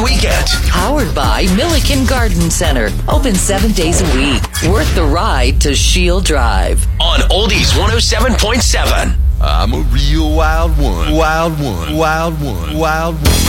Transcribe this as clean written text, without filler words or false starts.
weekend. Powered by Milliken Garden Center. Open 7 days a week. Worth the ride to Shield Drive. On Oldies 107.7. I'm a real wild one. Wild one. Wild one. Wild one.